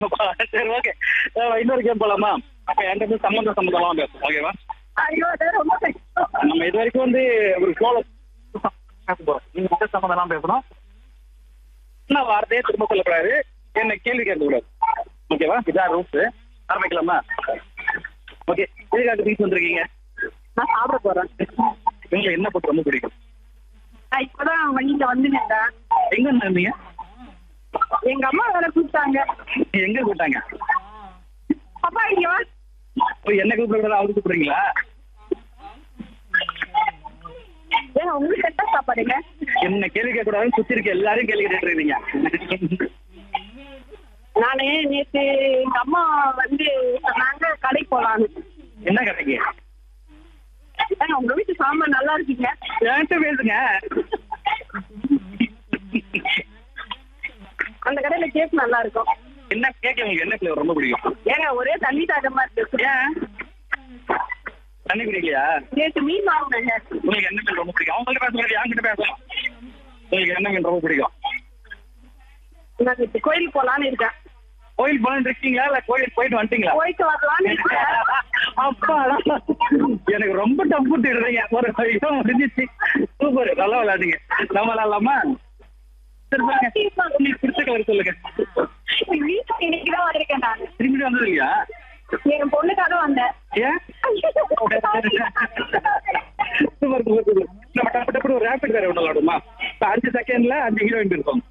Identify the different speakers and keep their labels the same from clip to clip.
Speaker 1: சரி ஓகே. இன்னொரு கேம் போலாமா? அப்ப என்கிட்ட இருந்து சம்பந்தமா பேசும் ஓகேவா?
Speaker 2: ஐயோ அது ரொம்ப கஷ்டம்.
Speaker 1: நம்ம இது வரைக்கும் வந்து ஒரு ஃப்ளோல பேச போறோம். நீங்க வந்து சம்பந்தம் பேசணும். என்ன வார்த்தையே திரும்ப சொல்லக்கூடாது. என்ன கேள்வி கேட்கக்கூடாது. ஓகேவா? இதான் ரூல்ஸ். ஆரம்பிக்கலாமா? ஓகே. எதுக்காக பீச் வந்திருக்கீங்க?
Speaker 2: நான் சாப்பிட போறேன்.
Speaker 1: உங்களுக்கு என்ன ஃபுட் ரொம்ப பிடிக்கும்?
Speaker 2: நான் இப்பதான் வண்டியில வந்துட்டேன்.
Speaker 1: எங்க இருந்தீங்க?
Speaker 2: எங்க அம்மா வேற கூப்பிட்டாங்க.
Speaker 1: எங்க கூப்பிட்டாங்க?
Speaker 2: அப்பா இங்க வா.
Speaker 1: என்ன கூப்பிட அவரு கூப்பிடுறீங்களா?
Speaker 2: ஏங்க உங்களுக்கு என்ன சாப்பாடுங்க?
Speaker 1: என்ன கேள்வி கேட்க கூடாதுன்னு சுத்தி இருக்க எல்லாரையும் கேள்வி கேட்டுட்டு இருக்கீங்க.
Speaker 2: நானு நேத்து எங்க அம்மா வந்து சொன்னாங்க கடைக்கு போலான்னு.
Speaker 1: என்ன கடைக்கு?
Speaker 2: ஏங்க உங்க வீட்டு சாம்பார் நல்லா இருக்கீங்க.
Speaker 1: என்கிட்ட பேசுங்க.
Speaker 2: அந்த கடையில கேக் நல்லா இருக்கும்.
Speaker 1: என்ன கேட்க உங்களுக்கு என்ன ஃபிளேவர் ரொம்ப பிடிக்கும்?
Speaker 2: ஏங்க ஒரே தண்ணி தாகமா இருக்கு.
Speaker 1: ஏன் தண்ணி குடிக்கலையா?
Speaker 2: நேத்து மீன் வாங்கினேங்க.
Speaker 1: உங்களுக்கு என்ன மீன் ரொம்ப பிடிக்கும்? அவங்கள்ட்ட பேச என்கிட்ட பேசலாம். உங்களுக்கு என்ன மீன் ரொம்ப பிடிக்கும்?
Speaker 2: நான் இப்ப கோயிலுக்கு போலான்னு இருக்கேன்.
Speaker 1: கோயில் போலான்னு இருக்கீங்களா இல்ல கோயிலுக்கு போயிட்டு வந்துட்டீங்களா?
Speaker 2: போயிட்டு வரலான்னு இருக்கேன்.
Speaker 1: அப்பா எனக்கு ரொம்ப டஃப் விட்டுடுறீங்க. ஒரு இடம் முடிஞ்சிச்சு. சூப்பர், நல்லா விளையாடுங்க. நம்ம விளையாடலாமா? சரி சொல்லுங்க. உங்களுக்கு பிடிச்ச கலர் சொல்லுங்க.
Speaker 2: வீட்டுக்கு இன்னைக்குதான் வந்திருக்கேன் நான்.
Speaker 1: திரும்பி வந்தது இல்லையா?
Speaker 2: என் பொண்ணுக்காக வந்தேன்.
Speaker 1: ஏன்? Super super super. நம்ம டப்பு டப்பு ஒரு ரேபிட் வேற ஒன்று விளையாடுமா? 5 செகண்ட்ல 5 ஹீரோயின் இருக்கும்.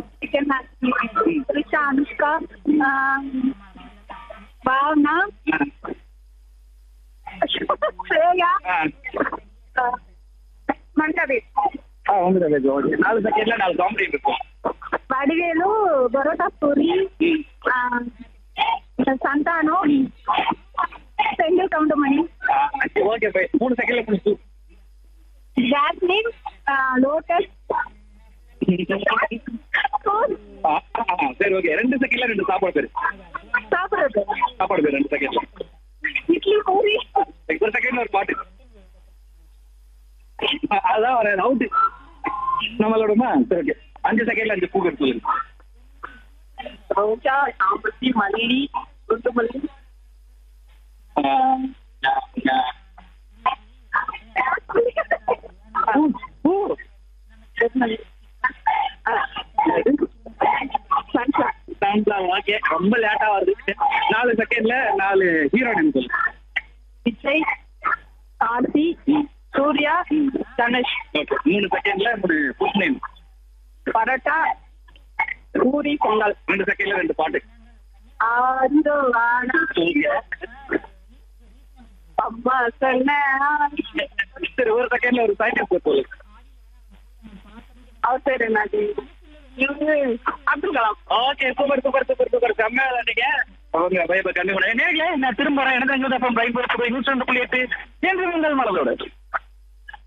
Speaker 2: ரிஷா, அனுஷ்கா, பாவனா, ஸ்ரேயா, மண்டபி.
Speaker 1: வந்துடுங்க. ஓகே. 4 செகண்ட்ல 4 காமெடி இருக்கும்.
Speaker 2: வடிவேலு, பரோட்டா பூரி, சந்தானு, செந்தில் கவுண்டமணி.
Speaker 1: Okay bye. 3 செகண்ட்ல முடிச்சு.
Speaker 2: Jasmine, lotus.
Speaker 1: சரி ஓகே. 2 செகண்ட்ல 2 சாப்பாடு பேரு.
Speaker 2: சாப்பிடுறது
Speaker 1: சாப்பாடு பேரு 2 செகண்ட்ல.
Speaker 2: இட்லி பூரி.
Speaker 1: 1 செகண்ட்ல ஒரு பாட்டு. அதான் ஒரு அவுட். நம்மளோடமா? சரி ஓகே. 5 செகண்ட்ல 5 பூ பேர் சொல்லுங்க.
Speaker 2: ரோஜா, சாம்பத்தி, மல்லி, குண்டுமல்லி.
Speaker 1: ஓகே. ரொம்ப லேட்டா வருது. 4 செகண்ட்ல 4 ஹீரோயின் சொல்லு.
Speaker 2: விஜய், ஆர்த்தி, சூர்யா, தனுஷ்.
Speaker 1: ஓகே. 3 செகண்ட்ல 3 ஃபுட் நேம்.
Speaker 2: பரோட்டா, பூரி, பொங்கல்.
Speaker 1: 2 செகண்ட்ல 2 பாட்டு.
Speaker 2: ஆண்டு வானா
Speaker 1: சூர்யா.
Speaker 2: அம்மா சொன்ன
Speaker 1: சரி 1 செகண்ட்ல ஒரு சயின்டிஸ்ட் பேர் சொல்லு.
Speaker 2: அவர் பேர் என்னது? Abdul Kalam.
Speaker 1: Okay. Super super super super. செம்மையா விளையாடுங்க. அவங்க பயப்பட கண்டு நேர்களே நான் திரும்ப வரேன். எனக்கு அங்கே தான் பயன்படுத்த 102.8 என்று உங்கள் மனதோடு.